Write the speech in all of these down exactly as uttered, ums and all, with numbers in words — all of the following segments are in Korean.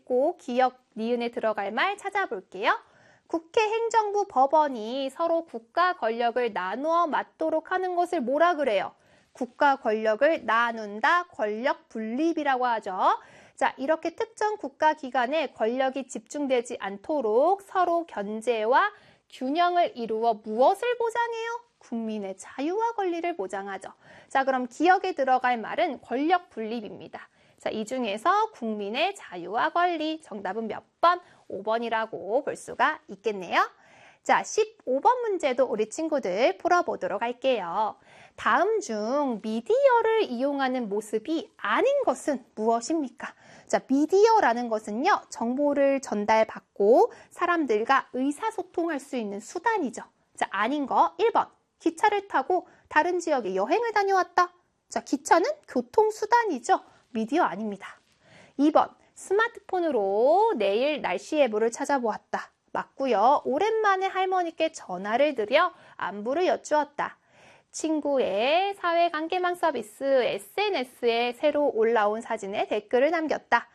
읽고 기억, 니은에 들어갈 말 찾아볼게요. 국회, 행정부, 법원이 서로 국가 권력을 나누어 맞도록 하는 것을 뭐라 그래요? 국가 권력을 나눈다, 권력 분립이라고 하죠. 자, 이렇게 특정 국가 기관에 권력이 집중되지 않도록 서로 견제와 균형을 이루어 무엇을 보장해요? 국민의 자유와 권리를 보장하죠. 자, 그럼 기억에 들어갈 말은 권력 분립입니다. 자, 이 중에서 국민의 자유와 권리, 정답은 몇 번? 오 번이라고 볼 수가 있겠네요. 자, 십오 번 문제도 우리 친구들 풀어보도록 할게요. 다음 중 미디어를 이용하는 모습이 아닌 것은 무엇입니까? 자, 미디어라는 것은요, 정보를 전달받고 사람들과 의사소통할 수 있는 수단이죠. 자, 아닌 거 일 번, 기차를 타고 다른 지역에 여행을 다녀왔다. 자, 기차는 교통수단이죠. 미디어 아닙니다. 이 번, 스마트폰으로 내일 날씨 예보를 찾아보았다. 맞고요. 오랜만에 할머니께 전화를 드려 안부를 여쭈었다. 친구의 사회관계망 서비스 에스엔에스에 새로 올라온 사진에 댓글을 남겼다.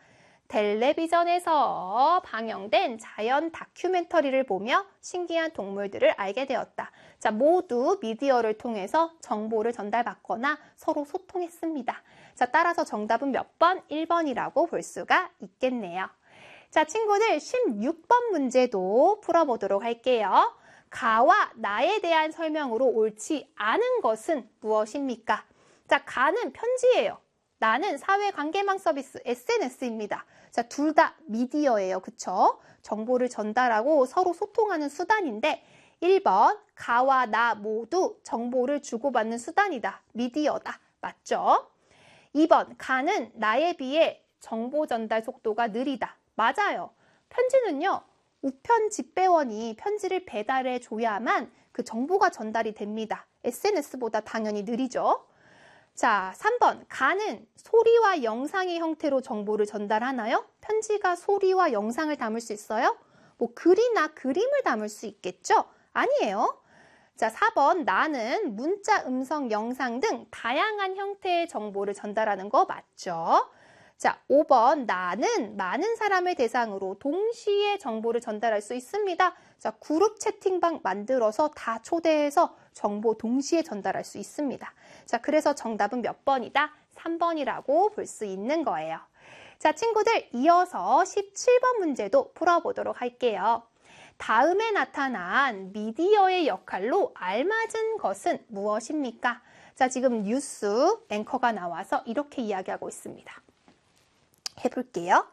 텔레비전에서 방영된 자연 다큐멘터리를 보며 신기한 동물들을 알게 되었다. 자, 모두 미디어를 통해서 정보를 전달받거나 서로 소통했습니다. 자, 따라서 정답은 몇 번? 일 번이라고 볼 수가 있겠네요. 자, 친구들 십육 번 문제도 풀어보도록 할게요. 가와 나에 대한 설명으로 옳지 않은 것은 무엇입니까? 자, 가는 편지예요. 나는 사회관계망 서비스 에스엔에스입니다. 자, 둘 다 미디어예요. 그쵸? 정보를 전달하고 서로 소통하는 수단인데 일 번, 가와 나 모두 정보를 주고받는 수단이다. 미디어다. 맞죠? 이 번, 가는 나에 비해 정보 전달 속도가 느리다. 맞아요. 편지는요, 우편 집배원이 편지를 배달해 줘야만 그 정보가 전달이 됩니다. 에스엔에스보다 당연히 느리죠. 자, 삼 번, 가는 소리와 영상의 형태로 정보를 전달하나요? 편지가 소리와 영상을 담을 수 있어요? 뭐 글이나 그림을 담을 수 있겠죠? 아니에요. 자, 사 번, 나는 문자, 음성, 영상 등 다양한 형태의 정보를 전달하는 거 맞죠? 자, 오 번, 나는 많은 사람을 대상으로 동시에 정보를 전달할 수 있습니다. 자, 그룹 채팅방 만들어서 다 초대해서 정보 동시에 전달할 수 있습니다. 자, 그래서 정답은 몇 번이다? 삼 번이라고 볼 수 있는 거예요. 자, 친구들 이어서 십칠 번 문제도 풀어보도록 할게요. 다음에 나타난 미디어의 역할로 알맞은 것은 무엇입니까? 자, 지금 뉴스 앵커가 나와서 이렇게 이야기하고 있습니다. 해볼게요.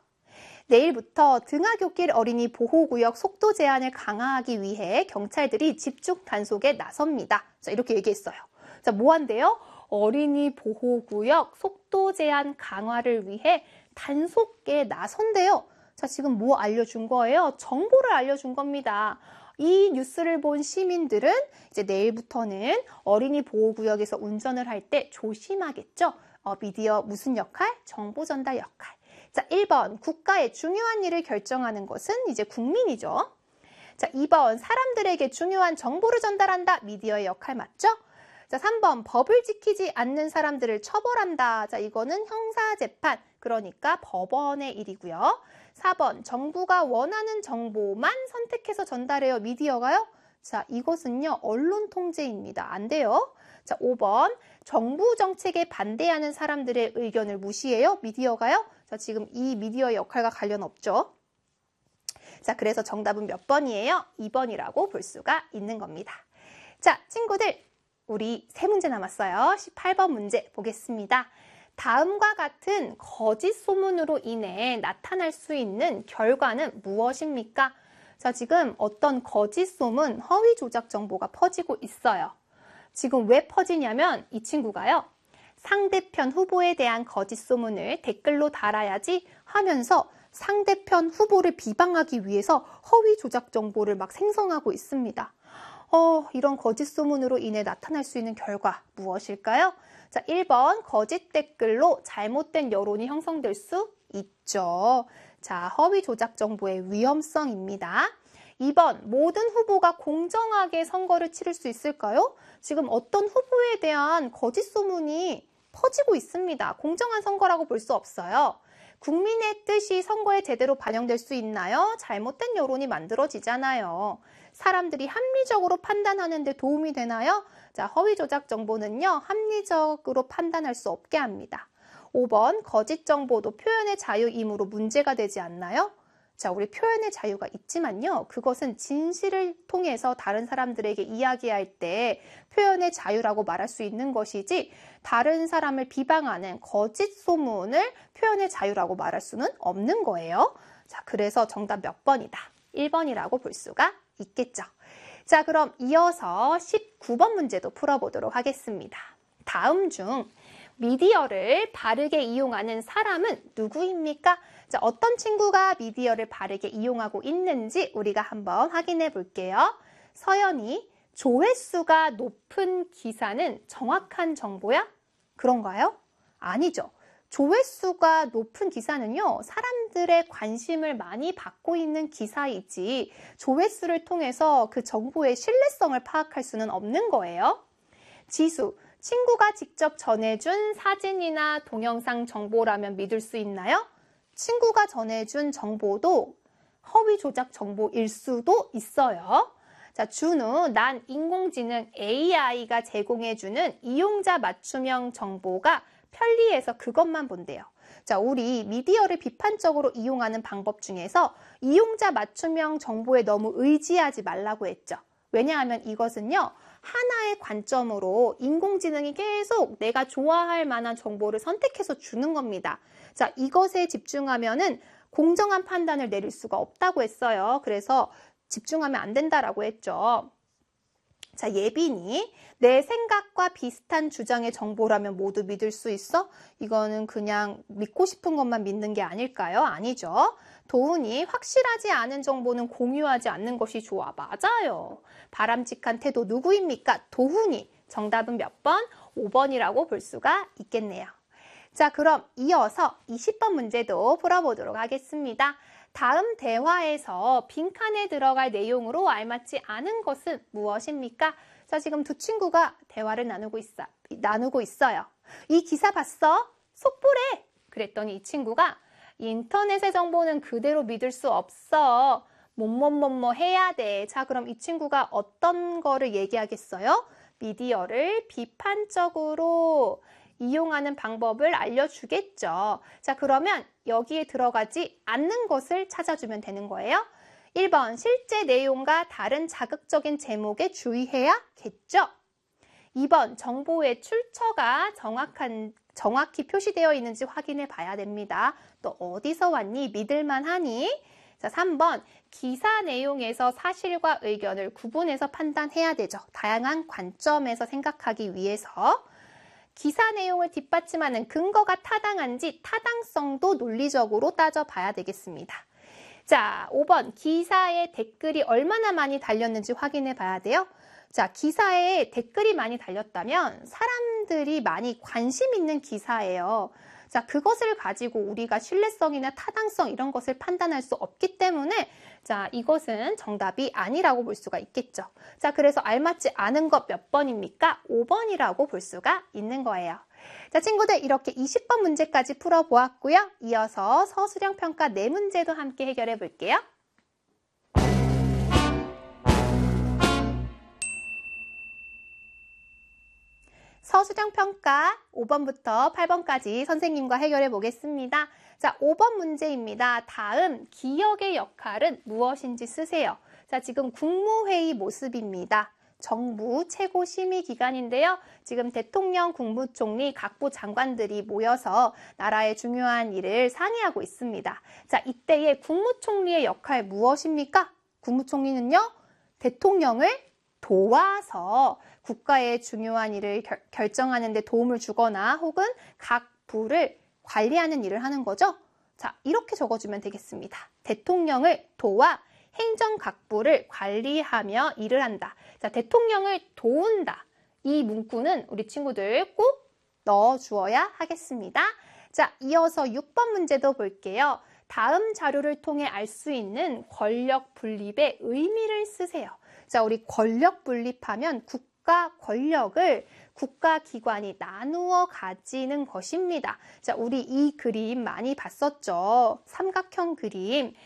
내일부터 등하굣길 어린이 보호구역 속도 제한을 강화하기 위해 경찰들이 집중 단속에 나섭니다. 자, 이렇게 얘기했어요. 자, 뭐 한대요? 어린이 보호구역 속도 제한 강화를 위해 단속에 나선대요. 자, 지금 뭐 알려준 거예요? 정보를 알려준 겁니다. 이 뉴스를 본 시민들은 이제 내일부터는 어린이 보호구역에서 운전을 할 때 조심하겠죠? 어, 미디어 무슨 역할? 정보 전달 역할. 자, 일 번, 국가의 중요한 일을 결정하는 것은 이제 국민이죠. 자, 이 번, 사람들에게 중요한 정보를 전달한다. 미디어의 역할 맞죠? 자, 삼 번, 법을 지키지 않는 사람들을 처벌한다. 자, 이거는 형사재판, 그러니까 법원의 일이고요. 사 번, 정부가 원하는 정보만 선택해서 전달해요. 미디어가요? 자, 이것은요, 언론 통제입니다. 안 돼요. 자, 오 번, 정부 정책에 반대하는 사람들의 의견을 무시해요. 미디어가요? 자, 지금 이 미디어의 역할과 관련 없죠. 자, 그래서 정답은 몇 번이에요? 이 번이라고 볼 수가 있는 겁니다. 자, 친구들, 우리 세 문제 남았어요. 십팔 번 문제 보겠습니다. 다음과 같은 거짓 소문으로 인해 나타날 수 있는 결과는 무엇입니까? 자, 지금 어떤 거짓 소문, 허위 조작 정보가 퍼지고 있어요. 지금 왜 퍼지냐면 이 친구가요. 상대편 후보에 대한 거짓 소문을 댓글로 달아야지 하면서 상대편 후보를 비방하기 위해서 허위 조작 정보를 막 생성하고 있습니다. 어, 이런 거짓 소문으로 인해 나타날 수 있는 결과 무엇일까요? 자, 일 번 거짓 댓글로 잘못된 여론이 형성될 수 있죠. 자, 허위 조작 정보의 위험성입니다. 이 번 모든 후보가 공정하게 선거를 치를 수 있을까요? 지금 어떤 후보에 대한 거짓 소문이 퍼지고 있습니다. 공정한 선거라고 볼 수 없어요. 국민의 뜻이 선거에 제대로 반영될 수 있나요? 잘못된 여론이 만들어지잖아요. 사람들이 합리적으로 판단하는 데 도움이 되나요? 자, 허위 조작 정보는요, 합리적으로 판단할 수 없게 합니다. 오 번, 거짓 정보도 표현의 자유이므로 문제가 되지 않나요? 자, 우리 표현의 자유가 있지만요, 그것은 진실을 통해서 다른 사람들에게 이야기할 때 표현의 자유라고 말할 수 있는 것이지, 다른 사람을 비방하는 거짓 소문을 표현의 자유라고 말할 수는 없는 거예요. 자, 그래서 정답 몇 번이다? 일 번이라고 볼 수가 있겠죠. 자, 그럼 이어서 십구 번 문제도 풀어보도록 하겠습니다. 다음 중 미디어를 바르게 이용하는 사람은 누구입니까? 자, 어떤 친구가 미디어를 바르게 이용하고 있는지 우리가 한번 확인해 볼게요. 서연이, 조회수가 높은 기사는 정확한 정보야? 그런가요? 아니죠. 조회수가 높은 기사는요, 사람들의 관심을 많이 받고 있는 기사이지 조회수를 통해서 그 정보의 신뢰성을 파악할 수는 없는 거예요. 지수, 친구가 직접 전해준 사진이나 동영상 정보라면 믿을 수 있나요? 친구가 전해준 정보도 허위 조작 정보일 수도 있어요. 자, 준우, 난 인공지능 에이아이가 제공해주는 이용자 맞춤형 정보가 편리해서 그것만 본대요. 자, 우리 미디어를 비판적으로 이용하는 방법 중에서 이용자 맞춤형 정보에 너무 의지하지 말라고 했죠. 왜냐하면 이것은요, 하나의 관점으로 인공지능이 계속 내가 좋아할 만한 정보를 선택해서 주는 겁니다. 자, 이것에 집중하면은 공정한 판단을 내릴 수가 없다고 했어요. 그래서 집중하면 안 된다라고 했죠. 자, 예빈이, 내 생각과 비슷한 주장의 정보라면 모두 믿을 수 있어? 이거는 그냥 믿고 싶은 것만 믿는 게 아닐까요? 아니죠. 도훈이, 확실하지 않은 정보는 공유하지 않는 것이 좋아. 맞아요. 바람직한 태도 누구입니까? 도훈이. 정답은 몇 번? 오 번이라고 볼 수가 있겠네요. 자, 그럼 이어서 이십 번 문제도 풀어보도록 하겠습니다. 다음 대화에서 빈칸에 들어갈 내용으로 알맞지 않은 것은 무엇입니까? 자, 지금 두 친구가 대화를 나누고 있어, 나누고 있어요. 이 기사 봤어? 속보래! 그랬더니 이 친구가 인터넷의 정보는 그대로 믿을 수 없어. 뭐뭐뭐뭐 해야 돼. 자, 그럼 이 친구가 어떤 거를 얘기하겠어요? 미디어를 비판적으로 이용하는 방법을 알려주겠죠. 자, 그러면 여기에 들어가지 않는 것을 찾아주면 되는 거예요. 일 번, 실제 내용과 다른 자극적인 제목에 주의해야겠죠. 이 번, 정보의 출처가 정확한, 정확히 표시되어 있는지 확인해 봐야 됩니다. 또 어디서 왔니? 믿을만 하니? 자, 삼 번, 기사 내용에서 사실과 의견을 구분해서 판단해야 되죠. 다양한 관점에서 생각하기 위해서. 기사 내용을 뒷받침하는 근거가 타당한지 타당성도 논리적으로 따져봐야 되겠습니다. 자, 오 번, 기사에 댓글이 얼마나 많이 달렸는지 확인해 봐야 돼요. 자, 기사에 댓글이 많이 달렸다면 사람들이 많이 관심 있는 기사예요. 자, 그것을 가지고 우리가 신뢰성이나 타당성 이런 것을 판단할 수 없기 때문에 자, 이것은 정답이 아니라고 볼 수가 있겠죠. 자, 그래서 알맞지 않은 것 몇 번입니까? 오 번이라고 볼 수가 있는 거예요. 자, 친구들 이렇게 이십 번 문제까지 풀어보았고요. 이어서 서술형 평가 네 문제도 함께 해결해 볼게요. 서술형 평가 오 번부터 팔 번까지 선생님과 해결해 보겠습니다. 자, 오 번 문제입니다. 다음 기억의 역할은 무엇인지 쓰세요. 자, 지금 국무회의 모습입니다. 정부 최고 심의 기관인데요. 지금 대통령, 국무총리, 각부 장관들이 모여서 나라의 중요한 일을 상의하고 있습니다. 자, 이때의 국무총리의 역할 무엇입니까? 국무총리는요, 대통령을 도와서 국가의 중요한 일을 결, 결정하는 데 도움을 주거나 혹은 각 부를 관리하는 일을 하는 거죠. 자, 이렇게 적어주면 되겠습니다. 대통령을 도와 행정각부를 관리하며 일을 한다. 자, 대통령을 도운다. 이 문구는 우리 친구들 꼭 넣어주어야 하겠습니다. 자, 이어서 육 번 문제도 볼게요. 다음 자료를 통해 알 수 있는 권력 분립의 의미를 쓰세요. 자, 우리 권력 분립하면 국가 권력과 권력을 국가기관이 나누어 가지는 것입니다. 자, 우리 이 그림 많이 봤었죠? 삼각형 그림.